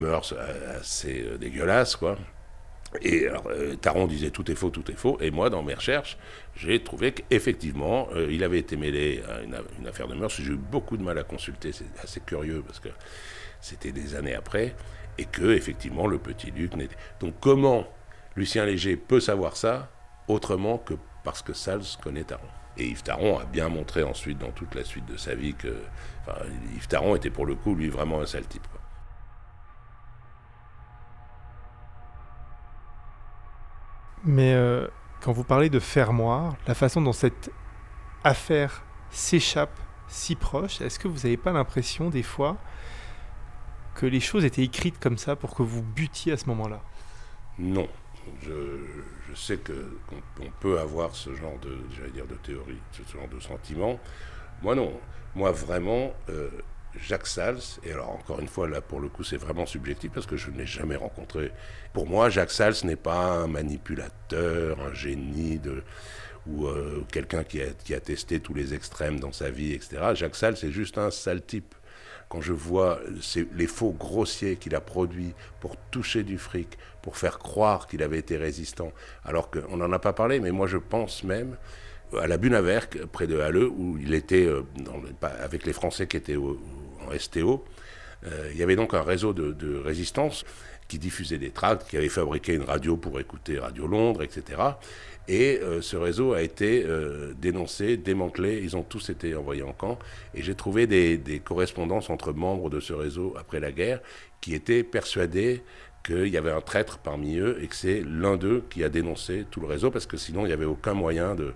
Mœurs assez dégueulasses, quoi. Et alors, Taron disait tout est faux, tout est faux. Et moi, dans mes recherches, j'ai trouvé qu'effectivement, il avait été mêlé à une affaire de mœurs. J'ai eu beaucoup de mal à consulter, c'est assez curieux parce que c'était des années après. Et que, effectivement, le petit Luc n'était. Donc, comment Lucien Léger peut savoir ça autrement que parce que Sals connaît Taron? Et Yves Taron a bien montré ensuite, dans toute la suite de sa vie, que Yves Taron était pour le coup, lui, vraiment un sale type, quoi. Mais quand vous parlez de fermoir, la façon dont cette affaire s'échappe si proche, est-ce que vous n'avez pas l'impression des fois que les choses étaient écrites comme ça pour que vous butiez à ce moment-là? Non. Je, je sais qu'on peut avoir ce genre de, j'allais dire, de théorie, ce genre de sentiment. Moi, non. Moi, vraiment, Jacques Sals, et alors encore une fois, là, pour le coup, c'est vraiment subjectif parce que je ne l'ai jamais rencontré. Pour moi, Jacques Sals n'est pas un manipulateur, un génie ou quelqu'un qui a testé tous les extrêmes dans sa vie, etc. Jacques Sals, c'est juste un sale type. Quand je vois les faux grossiers qu'il a produits pour toucher du fric, pour faire croire qu'il avait été résistant, alors qu'on n'en a pas parlé, mais moi je pense même à la Bunaverque, près de Halleux, où il était avec les Français qui étaient en STO. Il y avait donc un réseau de résistance qui diffusait des tracts, qui avait fabriqué une radio pour écouter Radio Londres, etc. Et ce réseau a été dénoncé, démantelé, ils ont tous été envoyés en camp. Et j'ai trouvé des correspondances entre membres de ce réseau après la guerre qui étaient persuadés qu'il y avait un traître parmi eux et que c'est l'un d'eux qui a dénoncé tout le réseau, parce que sinon il n'y avait aucun moyen de...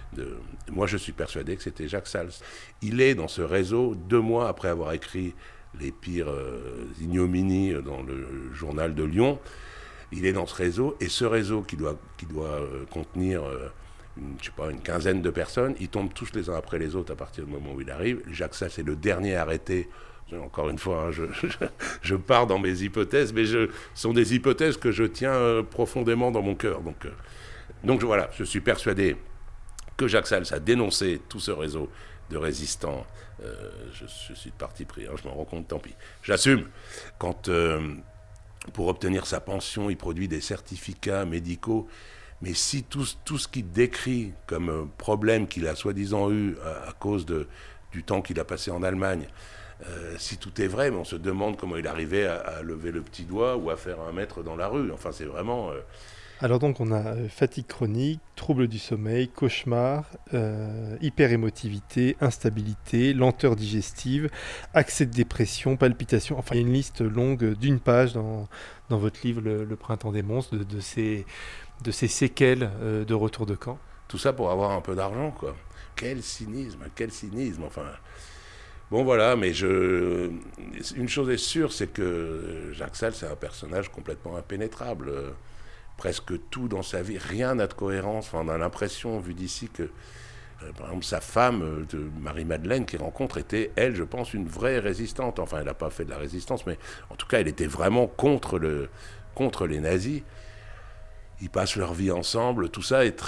Moi je suis persuadé que c'était Jacques Sals. Il est dans ce réseau 2 mois après avoir écrit les pires ignominies dans le journal de Lyon. Il est dans ce réseau, et ce réseau qui doit contenir une quinzaine de personnes, ils tombent tous les uns après les autres à partir du moment où il arrive. Jacques Sals est le dernier arrêté. Encore une fois, hein, je pars dans mes hypothèses, mais ce sont des hypothèses que je tiens profondément dans mon cœur. Donc voilà, je suis persuadé que Jacques Sals a dénoncé tout ce réseau de résistants. Je suis de parti pris, hein, je m'en rends compte, tant pis. J'assume. Quand pour obtenir sa pension, il produit des certificats médicaux. Mais si tout ce qu'il décrit comme problème qu'il a soi-disant eu à cause du temps qu'il a passé en Allemagne, si tout est vrai, mais on se demande comment il arrivait à lever le petit doigt ou à faire 1 mètre dans la rue. Enfin, c'est vraiment... Alors donc on a fatigue chronique, troubles du sommeil, cauchemar, hyperémotivité, instabilité, lenteur digestive, accès de dépression, palpitations. Enfin, il y a une liste longue d'une page dans votre livre Le Printemps des monstres de ces séquelles de retour de camp. Tout ça pour avoir un peu d'argent, quoi. Quel cynisme, quel cynisme. Enfin, bon voilà, mais une chose est sûre, c'est que Jacques Sals, c'est un personnage complètement impénétrable. Presque tout dans sa vie, rien n'a de cohérence. Enfin, on a l'impression, vu d'ici, que par exemple, sa femme, Marie-Madeleine, qu'il rencontre, était, elle, je pense, une vraie résistante. Enfin, elle n'a pas fait de la résistance, mais en tout cas, elle était vraiment contre les nazis. Ils passent leur vie ensemble, tout ça est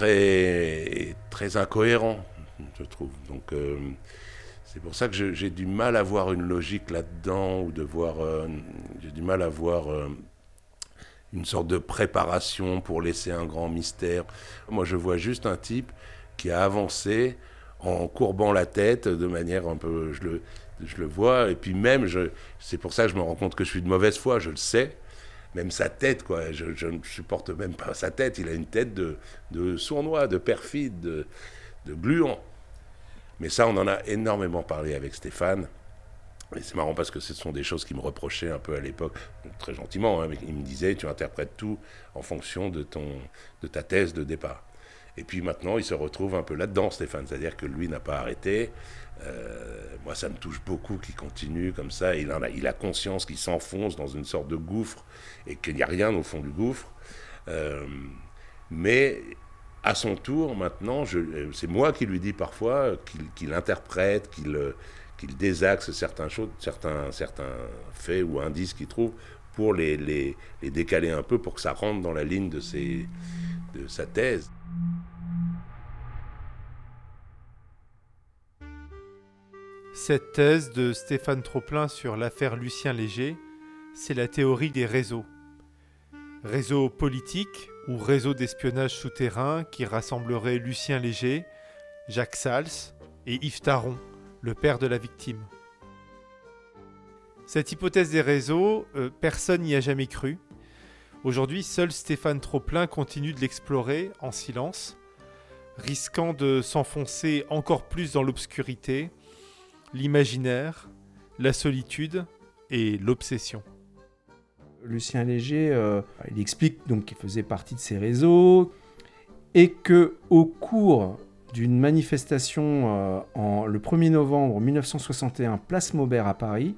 très incohérent, je trouve. Donc, c'est pour ça que j'ai du mal à voir une logique là-dedans, ou de voir... j'ai du mal à voir... une sorte de préparation pour laisser un grand mystère. Moi, je vois juste un type qui a avancé en courbant la tête de manière un peu... Je le vois, et puis même, c'est pour ça que je me rends compte que je suis de mauvaise foi, je le sais. Même sa tête, quoi, je ne supporte même pas sa tête. Il a une tête de sournois, de perfide, de gluant. Mais ça, on en a énormément parlé avec Stéphane. Et c'est marrant parce que ce sont des choses qu'il me reprochait un peu à l'époque, très gentiment, hein, mais il me disait, tu interprètes tout en fonction de ta thèse de départ. Et puis maintenant, il se retrouve un peu là-dedans, Stéphane, c'est-à-dire que lui n'a pas arrêté. Moi, ça me touche beaucoup qu'il continue comme ça. Il a conscience qu'il s'enfonce dans une sorte de gouffre et qu'il n'y a rien au fond du gouffre. Mais à son tour, maintenant, c'est moi qui lui dis parfois qu'il interprète, qu'il désaxe certains faits ou indices qu'il trouve pour les décaler un peu pour que ça rentre dans la ligne de sa thèse. Cette thèse de Stéphane Troplin sur l'affaire Lucien Léger, c'est la théorie des réseaux. Réseau politique ou réseau d'espionnage souterrain qui rassemblerait Lucien Léger, Jacques Sals et Yves Taron, le père de la victime. Cette hypothèse des réseaux, personne n'y a jamais cru. Aujourd'hui, seul Stéphane Troplin continue de l'explorer en silence, risquant de s'enfoncer encore plus dans l'obscurité, l'imaginaire, la solitude et l'obsession. Lucien Léger, il explique donc qu'il faisait partie de ces réseaux et qu'au cours d'une manifestation le 1er novembre 1961, place Maubert à Paris,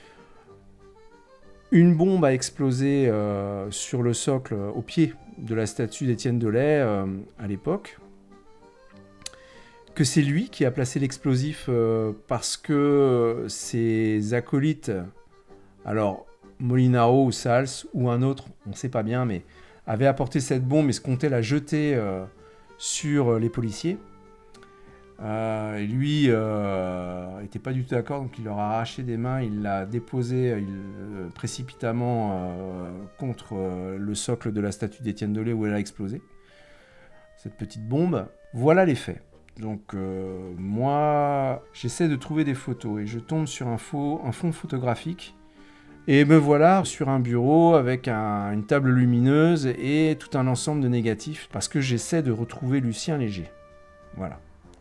une bombe a explosé sur le socle au pied de la statue d'Étienne Doley à l'époque. Que c'est lui qui a placé l'explosif parce que ses acolytes, alors Molinaro ou Sals ou un autre, on ne sait pas bien, mais avaient apporté cette bombe et se comptaient la jeter sur les policiers. Et lui n'était pas du tout d'accord, donc il leur a arraché des mains, il l'a déposé précipitamment contre le socle de la statue d'Étienne Doley où elle a explosé, cette petite bombe. Voilà les faits. Donc moi, j'essaie de trouver des photos et je tombe sur un fond photographique et me voilà sur un bureau avec une table lumineuse et tout un ensemble de négatifs parce que j'essaie de retrouver Lucien Léger. Voilà.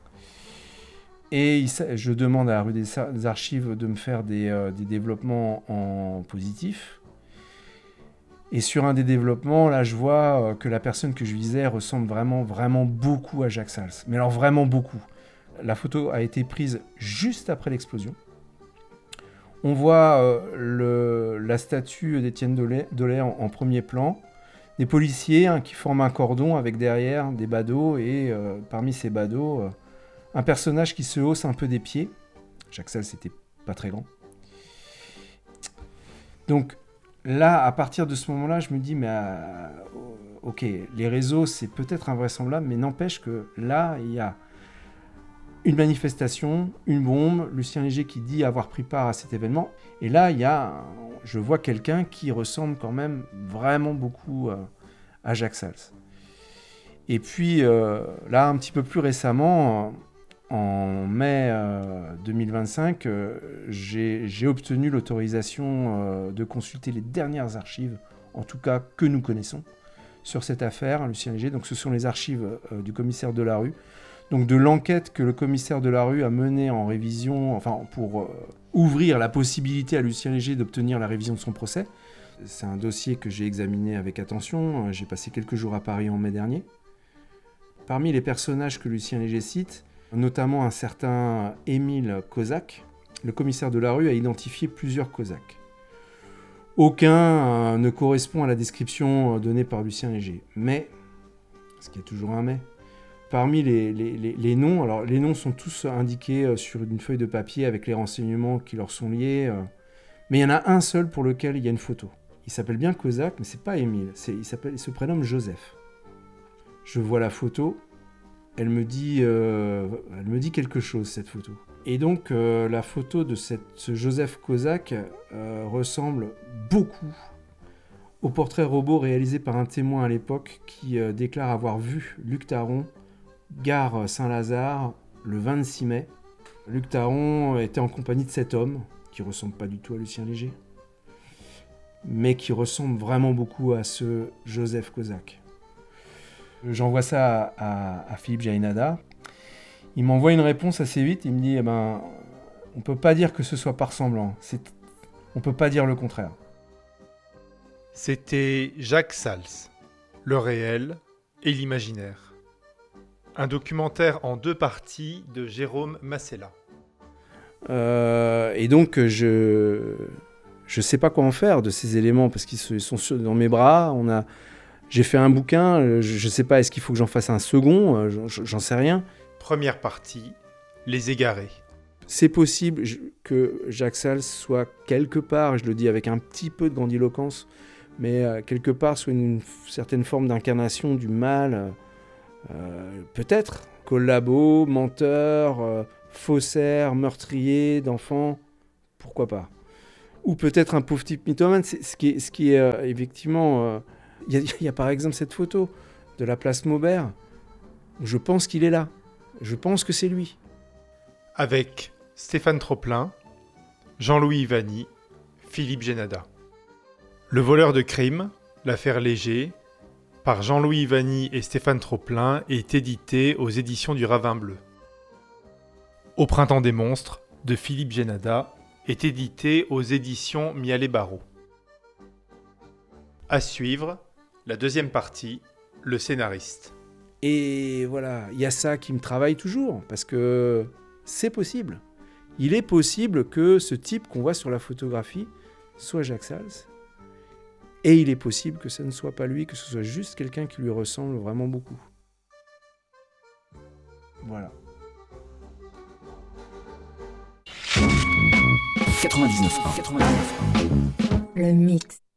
Et je demande à la rue des Archives de me faire des développements en positif. Et sur un des développements, là, je vois que la personne que je visais ressemble vraiment, vraiment beaucoup à Jacques Sals. Mais alors vraiment beaucoup. La photo a été prise juste après l'explosion. On voit la statue d'Étienne Doley en premier plan. Des policiers qui forment un cordon avec derrière des badauds. Et parmi ces badauds, un personnage qui se hausse un peu des pieds. Jacques Sals, c'était pas très grand. Donc, là, à partir de ce moment-là, je me dis, mais ok, les réseaux, c'est peut-être invraisemblable, mais n'empêche que là, il y a une manifestation, une bombe, Lucien Léger qui dit avoir pris part à cet événement. Et là, je vois quelqu'un qui ressemble quand même vraiment beaucoup à Jacques Sals. Et puis, là, un petit peu plus récemment, en mai 2025, j'ai obtenu l'autorisation de consulter les dernières archives, en tout cas que nous connaissons, sur cette affaire, Lucien Léger. Donc ce sont les archives du commissaire Delarue, donc de l'enquête que le commissaire Delarue a menée en révision, enfin pour ouvrir la possibilité à Lucien Léger d'obtenir la révision de son procès. C'est un dossier que j'ai examiné avec attention. J'ai passé quelques jours à Paris en mai dernier. Parmi les personnages que Lucien Léger cite, notamment un certain Émile Kozak, le commissaire Delarue a identifié plusieurs Cosaques. Aucun ne correspond à la description donnée par Lucien Léger. Mais, parce qu'il y a toujours un mais, parmi les noms, alors les noms sont tous indiqués sur une feuille de papier avec les renseignements qui leur sont liés, mais il y en a un seul pour lequel il y a une photo. Il s'appelle bien Kozak, mais c'est pas Émile, il se prénomme Joseph. Je vois la photo. Elle me dit quelque chose, cette photo. Et donc, la photo de ce Joseph Kozak ressemble beaucoup au portrait robot réalisé par un témoin à l'époque qui déclare avoir vu Luc Taron, gare Saint-Lazare, le 26 mai. Luc Taron était en compagnie de cet homme, qui ne ressemble pas du tout à Lucien Léger, mais qui ressemble vraiment beaucoup à ce Joseph Kozak. J'envoie ça à Philippe Jainada. Il m'envoie une réponse assez vite. Il me dit, on ne peut pas dire que ce soit pas ressemblant. On ne peut pas dire le contraire. C'était Jacques Sals, le réel et l'imaginaire. Un documentaire en 2 parties de Jérôme Massella. Et donc, je ne sais pas quoi en faire de ces éléments parce qu'ils sont dans mes bras. J'ai fait un bouquin, je ne sais pas, est-ce qu'il faut que j'en fasse un second, j'en sais rien. Première partie, Les Égarés. C'est possible que Jacques Sals soit quelque part, je le dis avec un petit peu de grandiloquence, mais quelque part soit une certaine forme d'incarnation du mal, peut-être, collabo, menteur, faussaire, meurtrier d'enfants, pourquoi pas. ou peut-être un pauvre type mythomane. Ce qui est effectivement... Il y a par exemple cette photo de la place Maubert. Je pense qu'il est là. Je pense que c'est lui. Avec Stéphane Troplin, Jean-Louis Ivany, Philippe Génada. Le voleur de crime, l'affaire Léger, par Jean-Louis Ivany et Stéphane Troplin, est édité aux éditions du Ravin Bleu. Au printemps des monstres, de Philippe Génada, est édité aux éditions Mialet Barreau. À suivre, la deuxième partie, le scénariste. Et voilà, il y a ça qui me travaille toujours, parce que c'est possible. Il est possible que ce type qu'on voit sur la photographie soit Jacques Sals, et il est possible que ce ne soit pas lui, que ce soit juste quelqu'un qui lui ressemble vraiment beaucoup. Voilà. 99.1. Le mix.